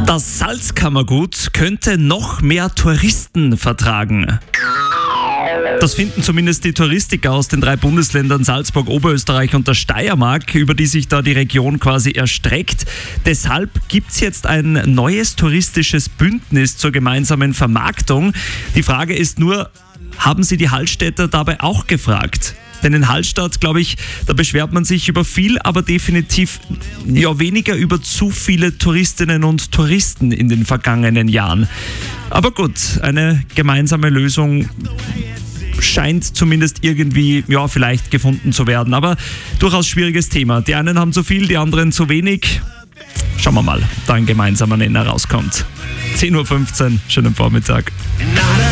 Das Salzkammergut könnte noch mehr Touristen vertragen. Das finden zumindest die Touristiker aus den 3 Bundesländern Salzburg, Oberösterreich und der Steiermark, über die sich da die Region quasi erstreckt. Deshalb gibt es jetzt ein neues touristisches Bündnis zur gemeinsamen Vermarktung. Die Frage ist nur, haben Sie die Hallstätter dabei auch gefragt? Denn in Hallstatt, glaube ich, da beschwert man sich über viel, aber definitiv weniger über zu viele Touristinnen und Touristen in den vergangenen Jahren. Aber gut, eine gemeinsame Lösung scheint zumindest irgendwie, vielleicht gefunden zu werden. Aber durchaus schwieriges Thema. Die einen haben zu viel, die anderen zu wenig. Schauen wir mal, ob da ein gemeinsamer Nenner rauskommt. 10:15 Uhr, schönen Vormittag.